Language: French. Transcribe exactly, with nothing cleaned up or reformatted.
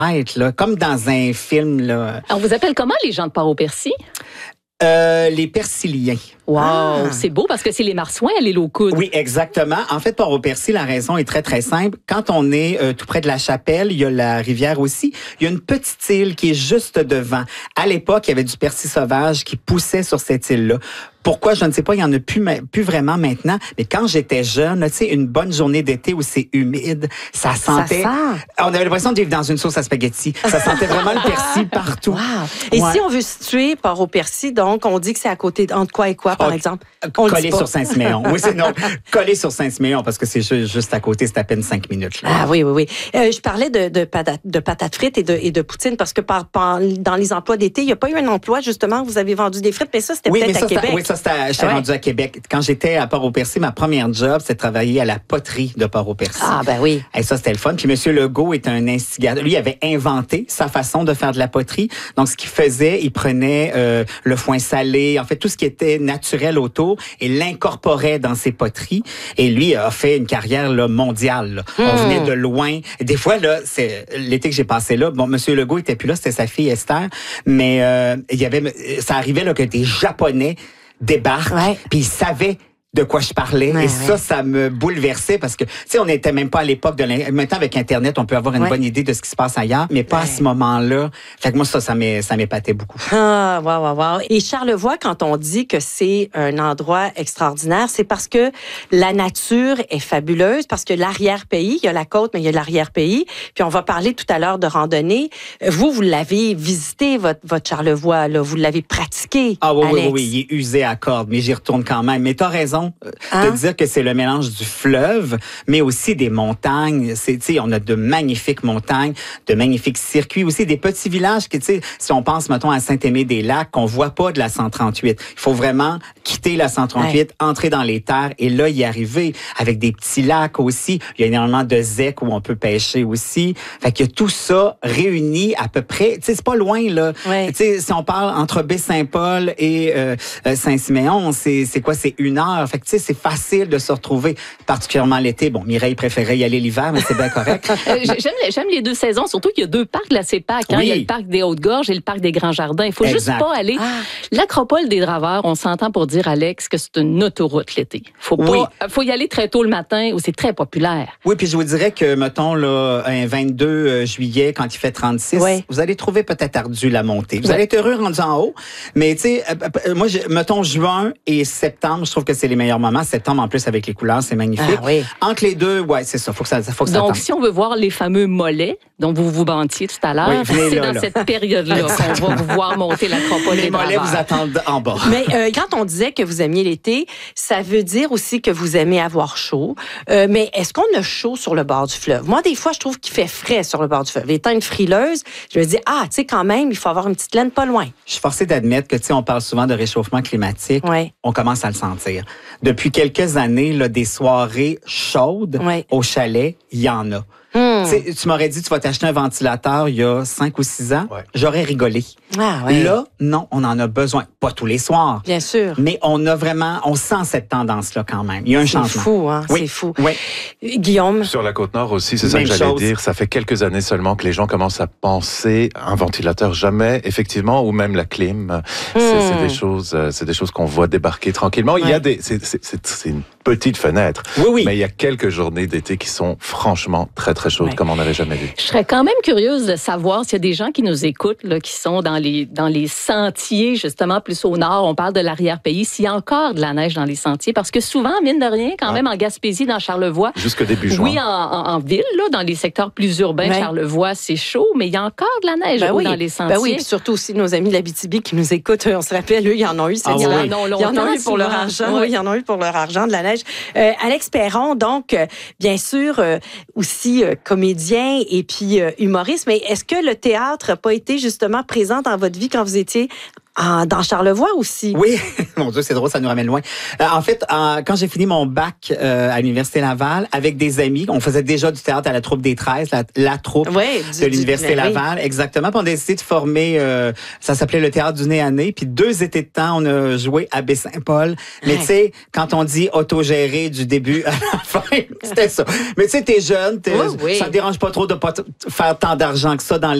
être, là, comme dans un film. Là. On vous appelle comment les gens de Port-au-Percy? Euh, les Persiliens. Wow, Ah. c'est beau parce que c'est les Marsouins à l'île aux Coudes. Oui, exactement. En fait, Port-au-Percy, la raison est très, très simple. Quand on est euh, tout près de la Chapelle, il y a la rivière aussi. Il y a une petite île qui est juste devant. À l'époque, il y avait du persil sauvage qui poussait sur cette île-là. Pourquoi, je ne sais pas, il n'y en a plus, plus vraiment maintenant. Mais quand j'étais jeune, tu sais, une bonne journée d'été où c'est humide, ça sentait... Ça sent. On avait l'impression de vivre dans une sauce à spaghetti. Ça sentait vraiment le persil partout. Wow. Et Ouais. si on veut situer Port-au-Percy, donc, on dit que c'est à côté entre quoi et quoi, par Oh, exemple? On le dit Collé pas. sur Saint-Siméon. Oui, c'est non. Collé sur Saint-Siméon parce que c'est ju- juste à côté, c'est à peine cinq minutes. Là. Ah oui, oui, oui. Euh, je parlais de, de, patates, de patates frites et de, et de poutine parce que par, par- dans les emplois d'été, il n'y a pas eu un emploi, justement, où vous avez vendu des frites, mais ça, c'était Oui, peut-être mais ça, à Québec. c'était- oui, ça, c'était, j'étais Ouais. rendu à Québec. Quand j'étais à Port-au-Percy, ma première job, c'était de travailler à la poterie de Port-au-Percy. Ah, ben oui. Et ça, c'était le fun. Puis M. Legault est un instigateur. Lui, il avait inventé sa façon de faire de la poterie. Donc, ce qu'il faisait, il prenait euh, le foin salé, en fait, tout ce qui était naturel autour et l'incorporait dans ses poteries. Et lui a fait une carrière là, mondiale. Là. On venait de loin. Des fois, là, c'est l'été que j'ai passé là, bon, M. Legault était plus là, c'était sa fille Esther, mais euh, il y avait, ça arrivait là que des Japonais débarquent, Ouais. puis ils savaient de quoi je parlais. Ouais, et ça, ouais. ça me bouleversait parce que, tu sais, on n'était même pas à l'époque de l'in- maintenant, avec Internet, on peut avoir une Ouais. bonne idée de ce qui se passe ailleurs, mais pas à Ouais. ce moment-là. Fait que moi, ça, ça m'é- ça m'épatait beaucoup. Ah, wow, wow, wow. Et Charlevoix, quand on dit que c'est un endroit extraordinaire, c'est parce que la nature est fabuleuse, parce que l'arrière-pays, il y a la côte, mais il y a l'arrière-pays. Puis on va parler tout à l'heure de randonnée. Vous, vous l'avez visité, votre, votre Charlevoix, là. Vous l'avez pratiqué, Ah oui, oui, Alex. oui, oui, il est usé à cordes, mais j'y retourne quand même. Mais t'as raison euh, Hein? de dire que c'est le mélange du fleuve, mais aussi des montagnes. C'est, tu sais, on a de magnifiques montagnes, de magnifiques circuits, aussi des petits villages qui, tu sais, si on pense, mettons, à Saint-Aimé-des-Lacs, qu'on voit pas de la cent trente-huit. Il faut vraiment quitter la cent trente-huit, Ouais. entrer dans les terres et là, y arriver avec des petits lacs aussi. Il y a énormément de zecs où on peut pêcher aussi. Fait que tout ça réuni à peu près, tu sais, c'est pas loin, là. Ouais. Tu sais, si on parle entre Baie-Saint-Paul et euh, euh, Saint-Siméon, c'est, c'est quoi? C'est une heure. Fait que, tu sais, c'est facile de se retrouver, particulièrement l'été. Bon, Mireille préférait y aller l'hiver, mais c'est bien correct. Euh, j'aime, les- j'aime les deux saisons, surtout qu'il y a deux parcs de la CEPAC. Hein? Oui. Il y a le parc des Hautes-Gorges et le parc des Grands-Jardins. Il faut juste Exact. pas aller. Ah. L'Acropole des Draveurs, on s'entend pour dire, Alex, que c'est une autoroute l'été. Faut pas, Oui. faut y aller très tôt le matin où c'est très populaire. Oui, puis je vous dirais que, mettons, là, un vingt-deux juillet, quand il fait trente-six, Ouais. vous allez trouver peut-être ardu la montée. Vous Ouais. allez être heureux rendu en haut, mais tu sais, euh, euh, moi, j'ai- mettons, juin et septembre, je trouve que c'est les meilleurs moments. Septembre, en plus, avec les couleurs, c'est magnifique. Ah oui. Entre les deux, ouais, c'est ça, faut que ça, faut que ça Donc, tente. si on veut voir les fameux mollets dont vous vous vantiez tout à l'heure, Oui, venez c'est là, dans là. cette période-là qu'on va vous voir monter l'Acropole Les des mollets Draveurs. vous attendent en bas. Mais euh, quand on disait que vous aimiez l'été, ça veut dire aussi que vous aimez avoir chaud. Euh, mais est-ce qu'on a chaud sur le bord du fleuve? Moi, des fois, je trouve qu'il fait frais sur le bord du fleuve. Étant une frileuse, je me dis, ah, tu sais, quand même, il faut avoir une petite laine pas loin. Je suis forcé d'admettre que, tu sais, on parle souvent de réchauffement climatique. Ouais. On commence à le sentir. Depuis quelques années, là, des soirées chaudes Ouais. au chalet, il y en a. Hmm. Tu sais, tu m'aurais dit, tu vas t'acheter un ventilateur il y a cinq ou six ans. Ouais. J'aurais rigolé. Ah, ouais. Là, non, on en a besoin. Pas tous les soirs. Bien sûr. Mais on a vraiment, on sent cette tendance-là quand même. Il y a un C'est changement. fou, hein? Oui. C'est fou. Oui. Guillaume? Sur la Côte-Nord aussi, c'est ça Même que j'allais chose. dire. Ça fait quelques années seulement que les gens commencent à penser un ventilateur jamais, effectivement, ou même la clim. C'est, c'est des choses, euh, c'est des choses qu'on voit débarquer tranquillement. Il y Ouais. a des, c'est, c'est, c'est, c'est une petite fenêtre. Oui, oui. Mais il y a quelques journées d'été qui sont franchement très, très chaudes, Ouais. comme on n'avait jamais vu. Je serais quand même curieuse de savoir s'il y a des gens qui nous écoutent, là, qui sont dans les, dans les sentiers, justement, plus au nord. On parle de l'arrière-pays. S'il y a encore de la neige dans les sentiers, parce que souvent, mine de rien, quand Ah. même, en Gaspésie, dans Charlevoix, Jusque début juin. oui, en, en, en ville, là, dans les secteurs plus urbains, Ouais. Charlevoix, c'est chaud, mais il y a encore de la neige Ben haut oui. dans les sentiers. Ben oui, puis surtout aussi nos amis de l'Abitibi qui nous écoutent, on se rappelle, eux, ils en ont eu cette Ah Ils oui, en oui. ont Ils en ont longtemps, eu pour leur souvent. argent, Ouais. oui, ils en ont eu pour leur argent de la neige. Euh, Alex Perron, donc, euh, bien sûr, euh, aussi euh, comédien et puis euh, humoriste, mais est-ce que le théâtre n'a pas été justement présent dans votre vie quand vous étiez en, dans Charlevoix aussi. Oui, mon Dieu, c'est drôle, ça nous ramène loin. Euh, en fait, en, quand j'ai fini mon bac euh, à l'Université Laval, avec des amis, on faisait déjà du théâtre à la troupe des treize, la, la troupe oui, de l'Université du, Laval, oui. Exactement. Puis on a décidé de former, euh, ça s'appelait le théâtre du nez à nez, puis deux étés de temps, on a joué à Baie-Saint-Paul. Mais ouais. Tu sais, quand on dit autogéré du début à la fin, c'était ça. Mais tu sais, t'es jeune, t'es, oui, oui. Ça te dérange pas trop de pas t- faire tant d'argent que ça dans